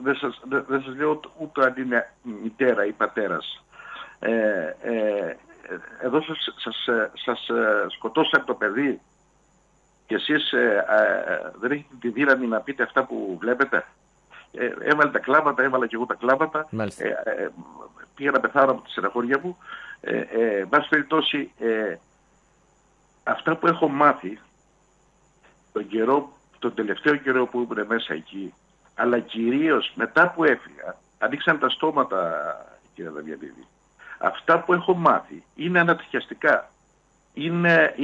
δεν σας λέω ούτε αν είναι μητέρα ή πατέρας. Εδώ σας σκοτώσαν το παιδί και εσείς δεν έχετε τη δύναμη να πείτε αυτά που βλέπετε. Έβαλε τα κλάματα, έβαλα και εγώ τα κλάματα. Πήγα να πεθάνω από τη στεναχώρια μου. Βάση περιπτώσει, αυτά που έχω μάθει τον τελευταίο καιρό που ήμουν μέσα εκεί, αλλά κυρίως μετά που έφυγα, ανοίξαν τα στόματα, κύριε Δαμιανίδη. Αυτά που έχω μάθει είναι ανατριχιαστικά. Είναι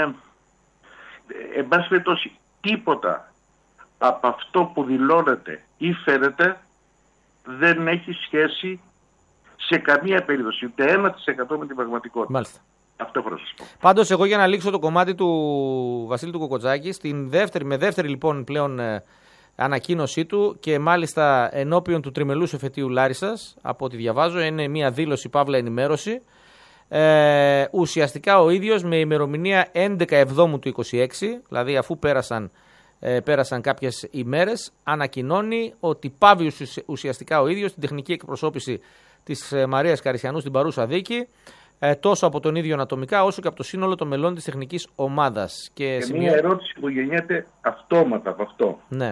εν πάση περιπτώσει, τίποτα από αυτό που δηλώνεται ή φαίνεται δεν έχει σχέση σε καμία περίπτωση, ούτε 1% με την πραγματικότητα. Μάλιστα. Αυτό έχω να σας πω. Πάντως, εγώ για να λήξω το κομμάτι του Βασίλη του Κοκοτζάκη, με δεύτερη λοιπόν πλέον ανακοίνωσή του και μάλιστα ενώπιον του τριμελούς εφετείου Λάρισσας, από ό,τι διαβάζω, είναι μια δήλωση παύλα ενημέρωση. Ουσιαστικά ο ίδιος με ημερομηνία 11 Εβδόμου του 26, δηλαδή αφού πέρασαν κάποιες ημέρες, ανακοινώνει ότι πάβει ουσιαστικά ο ίδιος την τεχνική εκπροσώπηση της Μαρίας Καρισιανού στην παρούσα δίκη, τόσο από τον ίδιο ανατομικά όσο και από το σύνολο των μελών της τεχνικής ομάδας. Και μια ερώτηση που γεννιέται αυτόματα από αυτό. Ναι.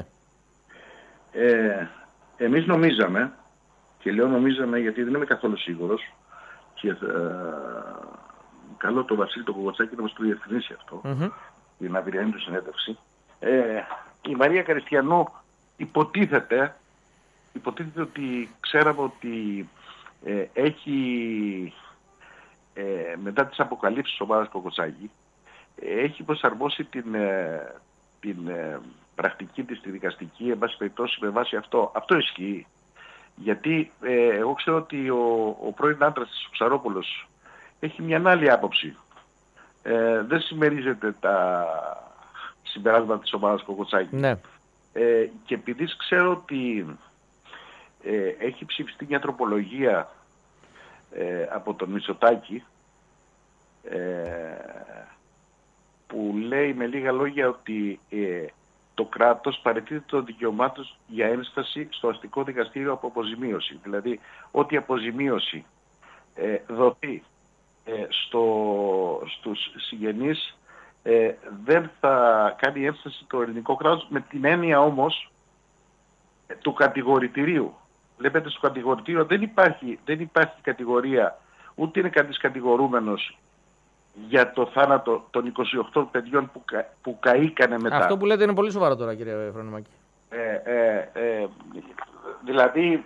Εμείς νομίζαμε, και λέω νομίζαμε γιατί δεν είμαι καθόλου σίγουρος, και καλό το Βασίλη το Κοκοτσάκη να μας το διευκρινίσει αυτό, την αυριανή του συνέντευξη. Η Μαρία Καριστιανού υποτίθεται ότι ξέραμε ότι έχει μετά τις αποκαλύψεις της ομάδας Κοκοτσάκη έχει προσαρμόσει την πρακτική της, τη δικαστική, εν πάση περιπτώσει, με βάση αυτό. Αυτό ισχύει. Γιατί εγώ ξέρω ότι ο πρώην άντρας της Ψαρόπουλος έχει μια άλλη άποψη. Δεν συμμερίζεται τα συμπεράσματα της ομάδας Κοκοτσάκη. Ναι. Και επειδή ξέρω ότι έχει ψηφιστεί μια τροπολογία από τον Μητσοτάκη που λέει με λίγα λόγια ότι το κράτος παραιτείται των δικαιωμάτων για ένσταση στο αστικό δικαστήριο από αποζημίωση. Δηλαδή, ό,τι αποζημίωση δοθεί στους συγγενείς δεν θα κάνει ένσταση το ελληνικό κράτος, με την έννοια όμως του κατηγορητηρίου. Βλέπετε, στο κατηγορητήριο δεν υπάρχει κατηγορία, ούτε είναι κανείς κατηγορούμενος για το θάνατο των 28 παιδιών που καήκανε μετά. Αυτό που λέτε είναι πολύ σοβαρό τώρα, κύριε Φρονιμάκη. Δηλαδή,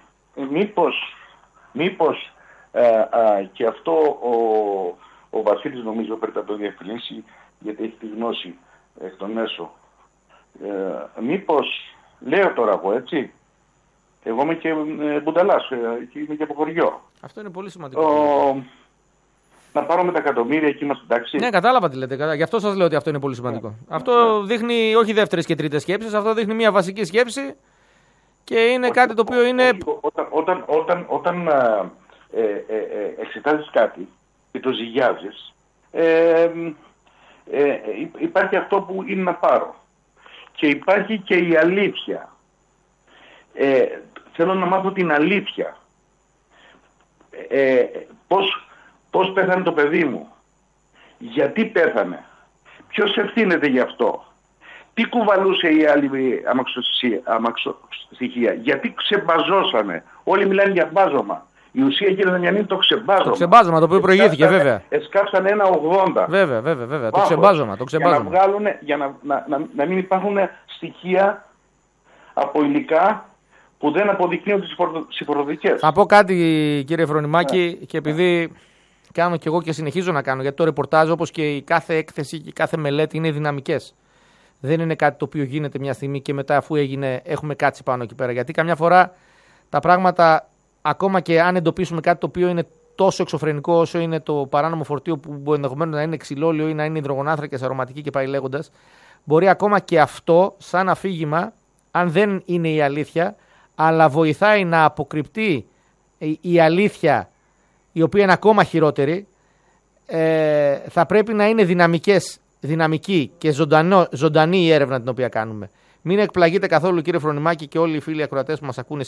μήπως και αυτό ο Βασίλης νομίζω πρέπει να το διευκρινίσει, γιατί έχει τη γνώση εκ των έσω. Μήπως, λέω τώρα εγώ έτσι, εγώ είμαι και μπουνταλάς και είμαι και από χωριό. Αυτό είναι πολύ σημαντικό. Να πάρουμε τα εκατομμύρια εκεί είμαστε εντάξει. Ναι, κατάλαβα τι λέτε. Γι' αυτό σας λέω ότι αυτό είναι πολύ σημαντικό. Αυτό δείχνει όχι δεύτερες και τρίτες σκέψεις, αυτό δείχνει μια βασική σκέψη και είναι κάτι το οποίο είναι. Όταν εξετάζεις κάτι και το ζυγιάζεις, υπάρχει αυτό που είναι να πάρω. Και υπάρχει και η αλήθεια. Θέλω να μάθω την αλήθεια. Πώς πέθανε το παιδί μου. Γιατί πέθανε. Ποιος ευθύνεται γι' αυτό. Τι κουβαλούσε η άλλη αμαξοστοιχεία. Γιατί ξεμπαζώσανε. Όλοι μιλάνε για μπάζωμα. Η ουσία, κύριε Δαμιανίδη, το ξεμπάζωμα. Το ξεμπάζωμα το οποίο προηγήθηκε, βέβαια. Εσκάψαν ένα 80. Βέβαια. Το ξεμπάζωμα. Για να μην υπάρχουν στοιχεία από υλικά που δεν αποδεικνύουν τις συφοροδικές. Θα πω κάτι, κύριε Φρονιμάκη, και επειδή κάνω κι εγώ και συνεχίζω να κάνω, γιατί το ρεπορτάζ, όπως και η κάθε έκθεση και η κάθε μελέτη, είναι δυναμικές. Δεν είναι κάτι το οποίο γίνεται μια στιγμή και μετά, αφού έγινε, έχουμε κάτσει πάνω εκεί πέρα. Γιατί καμιά φορά τα πράγματα, ακόμα και αν εντοπίσουμε κάτι το οποίο είναι τόσο εξωφρενικό όσο είναι το παράνομο φορτίο που ενδεχομένως να είναι ξυλόλαιο ή να είναι υδρογονάνθρακες, αρωματική και πάει λέγοντας, μπορεί ακόμα και αυτό, σαν αφήγημα, αν δεν είναι η αλήθεια, αλλά βοηθάει να αποκρυπτεί η αλήθεια, η οποία είναι ακόμα χειρότερη, θα πρέπει να είναι δυναμική και ζωντανή η έρευνα την οποία κάνουμε. Μην εκπλαγείτε καθόλου, κύριε Φρονιμάκη, και όλοι οι φίλοι ακροατές που μας ακούνε